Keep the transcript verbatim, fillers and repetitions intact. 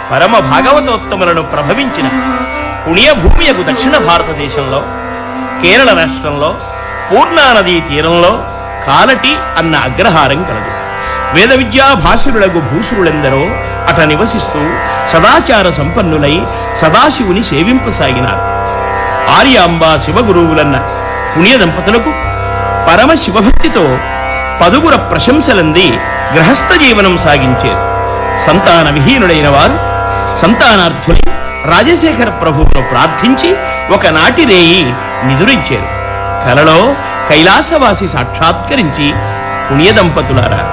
పరమ భాగవతోత్తములను ప్రభవించిన పుణ్యభూమియకు దక్షిణ భారతదేశంలో కేరళ రాష్ట్రంలో పూర్ణా నదీ తీరంలో కాలటి అన్న అగ్రహారం కలదు. వేద విద్యా భాసురులకు భూసురులెందరో అట నివసిస్తూ సదాచార సంపన్నులై సదాశివుని సేవింపసాగినారు. ఆర్యాంబా శివగురువులన్న పుణ్య దంపతులకు పరమ శివభక్తితో పదుగుర ప్రశంసలంది గృహస్థ జీవనం సాగించారు. సంతాన విహీనుడైన వారు సంతానార్థులై రాజశేఖర ప్రభువును ప్రార్థించి ఒకనాటి రేయి నిదురించారు. కలలో కైలాసవాసి సాక్షాత్కరించి పుణ్య దంపతులారా,